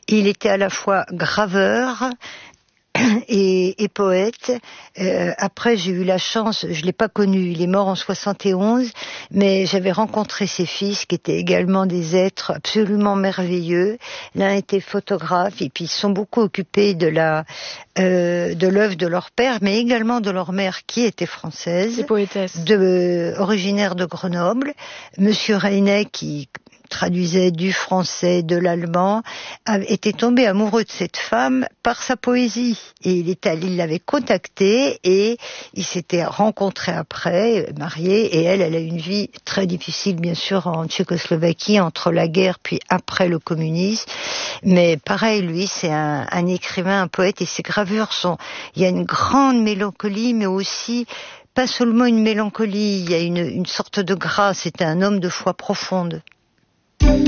Il était à la fois graveur et poète. Après, j'ai eu la chance, je l'ai pas connu, il est mort en 71, mais j'avais rencontré ses fils qui étaient également des êtres absolument merveilleux. L'un était photographe et puis ils sont beaucoup occupés de l'œuvre de leur père, mais également de leur mère qui était française, originaire de Grenoble. Monsieur Reinet, qui traduisait du français, de l'allemand, était tombé amoureux de cette femme par sa poésie. Et il l'avait contactée et ils s'étaient rencontrés après, mariés, et elle a eu une vie très difficile, bien sûr, en Tchécoslovaquie, entre la guerre puis après le communisme. Mais pareil, lui, c'est un écrivain, un poète, et ses gravures il y a une grande mélancolie, mais aussi pas seulement une mélancolie, il y a une sorte de grâce. C'était un homme de foi profonde.